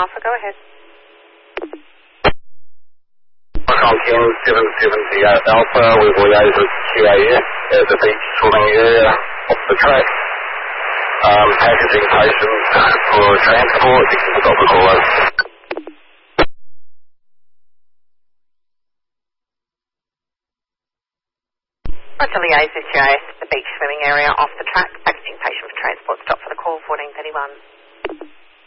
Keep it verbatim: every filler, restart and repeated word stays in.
Alpha, go ahead. Hong Kong seven seventy Alpha, we've liaised with Q A S at the beach swimming area off the track. Um, packaging patients for transport, you can stop the call. Roger, liaise with Q A S at the beach swimming area off the track. Packaging patient for transport, stop for the call, fourteen thirty-one.